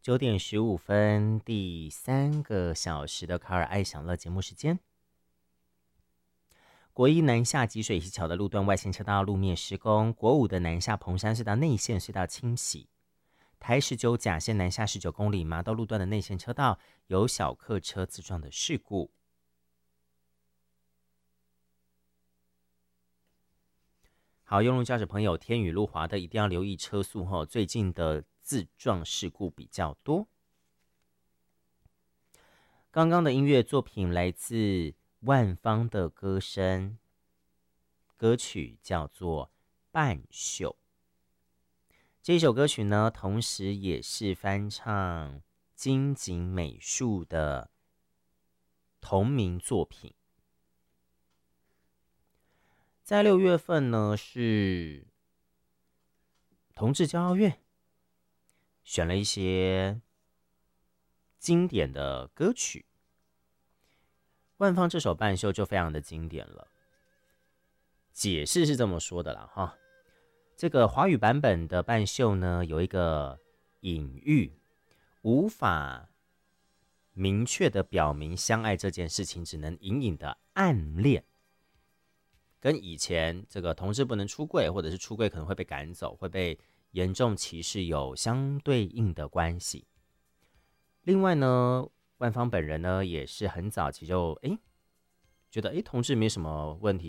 9点15分，第3个小时的卡尔爱享乐节目时间。国一南下集水溪桥的路段外线车道路面施工，国五的南下彭山隧道内线隧道清洗，台19甲线南下19公里麻道路段的内线车道有小客车自撞的事故。好，用路驾驶朋友，天雨路滑的一定要留意车速哦，最近的自撞事故比较多。刚刚的音乐作品来自万芳的歌声，歌曲叫做《半袖》。这首歌曲呢，同时也是翻唱金井美术的同名作品。在6月份呢，是同志骄傲月选了一些经典的歌曲，万芳这首《半袖》就非常的经典了。解释是这么说的啦哈，这个华语版本的《半袖》呢，有一个隐喻，无法明确的表明相爱这件事情，只能隐隐的暗恋。跟以前这个同志不能出柜，或者是出柜可能会被赶走，会被严重歧视有相对应的关系。另外呢，万芳本人呢也是很早期就觉得同志没什么问题。